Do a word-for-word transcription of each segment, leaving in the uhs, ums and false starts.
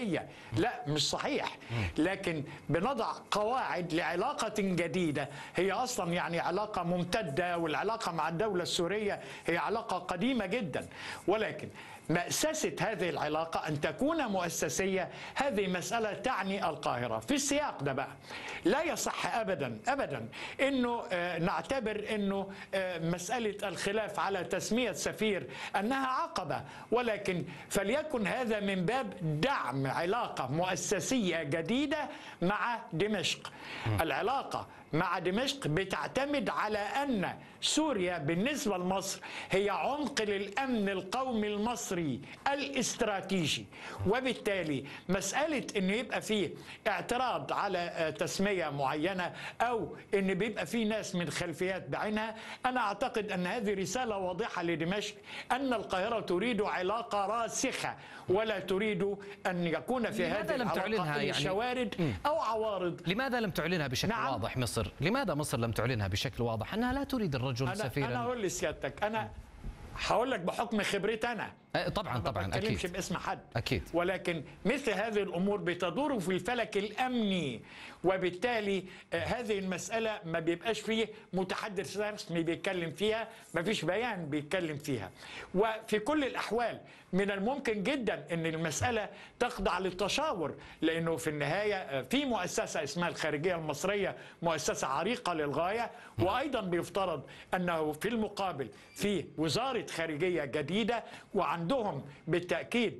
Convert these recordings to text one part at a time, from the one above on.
سياسية. لا، مش صحيح، لكن بنضع قواعد لعلاقة جديدة هي أصلا يعني علاقة ممتدة، والعلاقة مع الدولة السورية هي علاقة قديمة جدا. ولكن مأسسة هذه العلاقة أن تكون مؤسسية، هذه مسألة تعني القاهرة. في السياق ده بقى لا يصح أبدا أبدا أنه نعتبر أنه مسألة الخلاف على تسمية سفير أنها عقبة، ولكن فليكن هذا من باب دعم علاقة مؤسسية جديدة مع دمشق. العلاقة مع دمشق بتعتمد على أن سوريا بالنسبة لمصر هي عمق للأمن القومي المصري الاستراتيجي، وبالتالي مسألة أن يبقى فيه اعتراض على تسمية معينة أو أن بيبقى فيه ناس من خلفيات بعينها، أنا أعتقد أن هذه رسالة واضحة لدمشق أن القاهرة تريد علاقة راسخة ولا تريد أن يكون في هذه العلاقة يعني شوارد أو عوارض. لماذا لم تعلنها بشكل نعم. واضح مصر؟ لماذا مصر لم تعلنها بشكل واضح أنها لا تريد الرجل أنا سفيرا؟ أنا أقول لسيادتك، أنا هقول لك بحكم خبرتي أنا طبعا طبعا ما بتكلمش أكيد باسم حد أكيد، ولكن مثل هذه الأمور بتدور في الفلك الأمني، وبالتالي هذه المسألة ما بيبقاش فيه متحدث رسمي بيتكلم فيها، ما فيش بيان بيتكلم فيها. وفي كل الأحوال من الممكن جدا أن المسألة تخضع للتشاور، لأنه في النهاية في مؤسسة اسمها الخارجية المصرية، مؤسسة عريقة للغاية، وأيضا بيفترض أنه في المقابل في وزارة خارجية جديدة، وعندهم بالتأكيد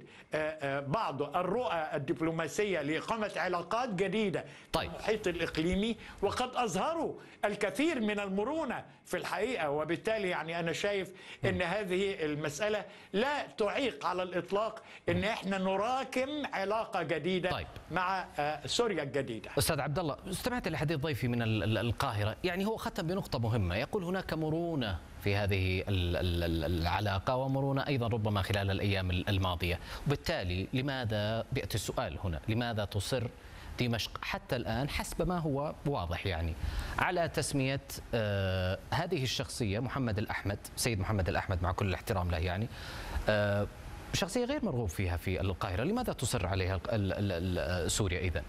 بعض الرؤى الدبلوماسية لإقامة علاقات جديدة طيب. في المحيط الإقليمي، وقد أظهروا الكثير من المرونة في الحقيقة. وبالتالي يعني أنا شايف أن هذه المسألة لا تعيق على الإطلاق أن إحنا نراكم علاقة جديدة طيب. مع سوريا الجديدة. أستاذ عبد الله، استمعت لحديث ضيفي من القاهرة، يعني هو ختم بنقطة مهمة، يقول هناك مرونة في هذه العلاقة ومرونة أيضا ربما خلال الأيام الماضية، وبالتالي لماذا بيأتي السؤال هنا، لماذا تصر دمشق حتى الآن حسب ما هو واضح يعني على تسمية آه هذه الشخصية محمد الأحمد، سيد محمد الأحمد مع كل الاحترام له يعني آه شخصية غير مرغوب فيها في القاهرة، لماذا تصر عليها سوريا إذن؟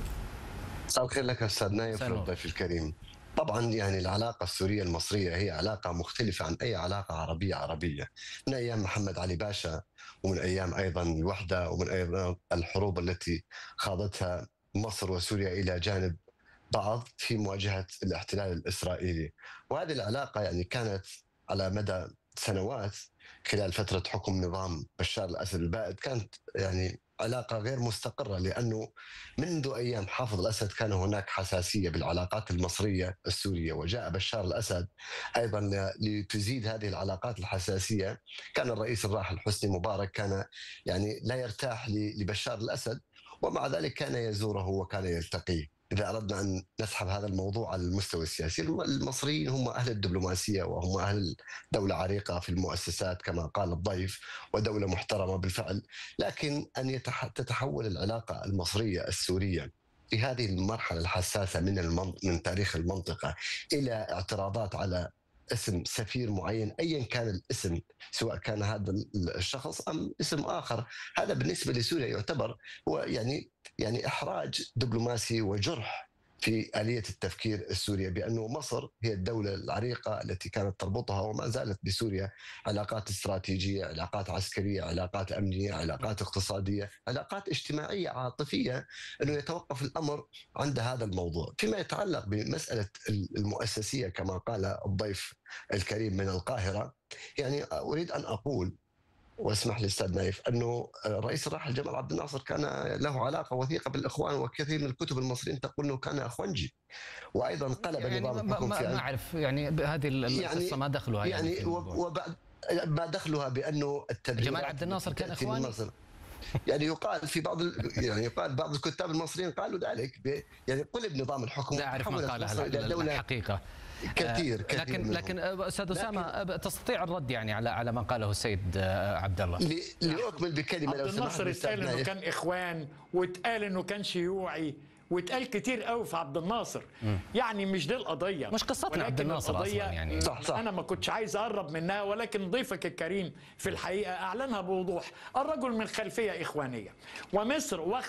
مساء الخير لك أستاذ نايف والضيف الكريم. طبعا يعني العلاقة السورية المصرية هي علاقة مختلفة عن أي علاقة عربية عربية، من أيام محمد علي باشا، ومن أيام أيضا الوحدة، ومن أيضا الحروب التي خاضتها مصر وسوريا إلى جانب بعض في مواجهة الاحتلال الإسرائيلي. وهذه العلاقة يعني كانت على مدى سنوات خلال فترة حكم نظام بشار الأسد البائد، كانت يعني علاقة غير مستقرة، لأنه منذ أيام حافظ الأسد كان هناك حساسية بالعلاقات المصرية السورية، وجاء بشار الأسد أيضا لتزيد هذه العلاقات الحساسية. كان الرئيس الراحل حسني مبارك كان يعني لا يرتاح لبشار الأسد، ومع ذلك كان يزوره وكان يلتقيه. إذا أردنا أن نسحب هذا الموضوع على المستوى السياسي، المصريين هم أهل الدبلوماسية وهم أهل دولة عريقة في المؤسسات كما قال الضيف، ودولة محترمة بالفعل، لكن أن تتحول العلاقة المصرية السورية في هذه المرحلة الحساسة من المن... من تاريخ المنطقة إلى اعتراضات على اسم سفير معين أيا كان الاسم، سواء كان هذا الشخص أم اسم آخر، هذا بالنسبة لسوريا يعتبر هو يعني يعني إحراج دبلوماسي وجرح في آلية التفكير السورية، بأنه مصر هي الدولة العريقة التي كانت تربطها وما زالت بسوريا علاقات استراتيجية، علاقات عسكرية، علاقات أمنية، علاقات اقتصادية، علاقات اجتماعية عاطفية، أنه يتوقف الأمر عند هذا الموضوع. فيما يتعلق بمسألة المؤسسية كما قال الضيف الكريم من القاهرة، يعني أريد أن أقول واسمح لي استاذ نايف انه الرئيس الراحل جمال عبد الناصر كان له علاقه وثيقه بالاخوان، وكثير من الكتب المصريين تقول انه كان اخوانجي، وايضا قلب يعني نظام الحكم في ما اعرف يعني هذه القصه يعني ما دخلها يعني, يعني وبعد ما دخلها بانه التبريرات جمال عبد الناصر كان اخواني، يعني يقال في بعض يعني يقال بعض الكتاب المصريين قالوا ذلك، يعني قلب نظام الحكم. لا اعرف من قالها الحقيقه كثير كثير لكن منهم. لكن استاذ اسامه تستطيع الرد يعني على على ما قاله السيد عبد الله؟ لاكمل بكلمه لو سمحت. عبد الناصر اتقال انه كان اخوان، واتقال انه كان شيوعي، واتقال كتير قوي في عبد الناصر. م. يعني مش دي القضيه، مش قصتنا عبد الناصر اصلا يعني. صح صح. انا ما كنتش عايز اقرب منها، ولكن ضيفك الكريم في الحقيقه اعلنها بوضوح. الرجل من خلفيه اخوانيه، ومصر